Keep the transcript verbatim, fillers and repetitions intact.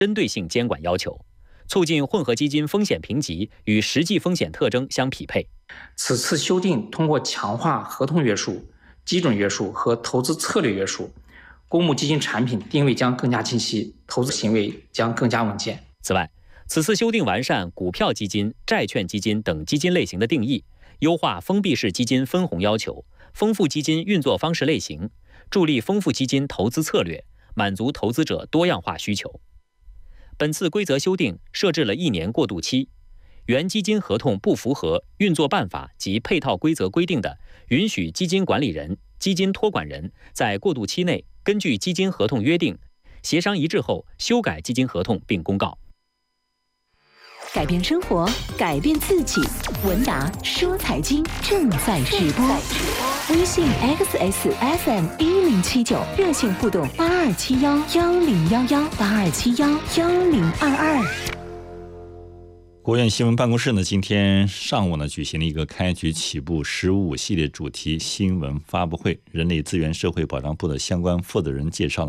针对性监管要求，促进混合基金风险评级与实际风险特征相匹配。 此次修订通过强化合同约束、基准约束和投资策略约束，公募基金产品定位将更加清晰，投资行为将更加稳健。 此外，此次修订完善股票基金、债券基金等基金类型的定义，优化封闭式基金分红要求，丰富基金运作方式类型，助力丰富基金投资策略，满足投资者多样化需求。本次规则修订设置了一年过渡期，原基金合同不符合运作办法及配套规则规定的，允许基金管理人、基金托管人在过渡期内根据基金合同约定，协商一致后修改基金合同并公告。 改变生活，改变自己。文达说财经正在直播，微信 X S F M 一零七九，热线互动八二七幺幺零幺幺八二七幺幺零二二。 国务院新闻办公室呢，今天上午呢举行了一个开局起步“十五五”系列主题新闻发布会，人力资源社会保障部的相关负责人介绍呢。